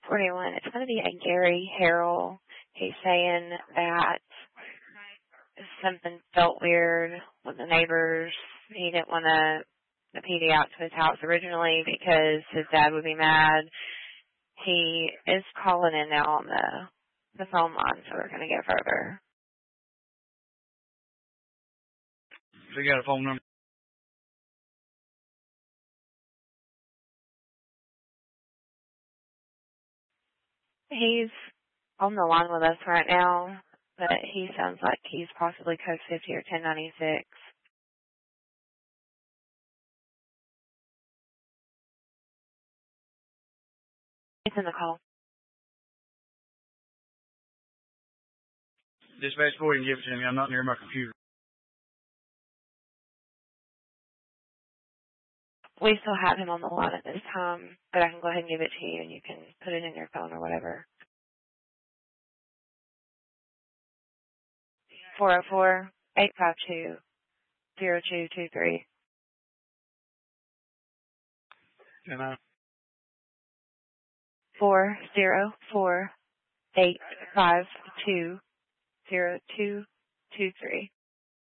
41. It's going to be a Gary Harrell. He's saying that something felt weird with the neighbors. He didn't want the PD out to his house originally because his dad would be mad. He is calling in now on the phone line, so we're going to go further. So you got a phone number? He's on the line with us right now, but he sounds like he's possibly code 50 or 1096. It's in the call. Dispatch 4, you can give it to me. I'm not near my computer. We still have him on the line at this time, but I can go ahead and give it to you, and you can put it in your phone or whatever. 404-852-0223. Can I? 404-852-0223.